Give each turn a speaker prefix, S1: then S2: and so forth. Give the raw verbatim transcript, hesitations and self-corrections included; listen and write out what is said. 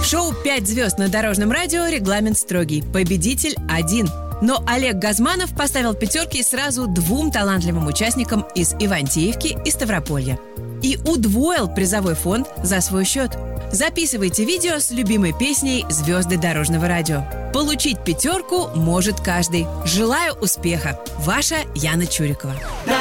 S1: В шоу «Пять звезд на дорожном радио» регламент строгий. Победитель один. Но Олег Газманов поставил пятерки сразу двум талантливым участникам из Ивантеевки и Ставрополья. И удвоил призовой фонд за свой счет. Записывайте видео с любимой песней «Звезды дорожного радио». Получить пятерку может каждый. Желаю успеха. Ваша Яна Чурикова.